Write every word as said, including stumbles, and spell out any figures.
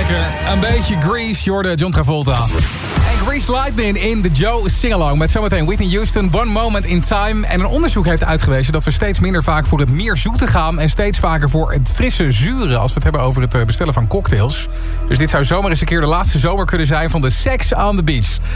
lekker. Een beetje Grease, Jordan, John Travolta. En Grease Lightning in de Joe Singalong. Met zometeen Whitney Houston, One Moment in Time. En een onderzoek heeft uitgewezen dat we steeds minder vaak voor het meer zoete gaan. En steeds vaker voor het frisse zure. Als we het hebben over het bestellen van cocktails. Dus dit zou zomaar eens een keer de laatste zomer kunnen zijn van de Sex on the Beach.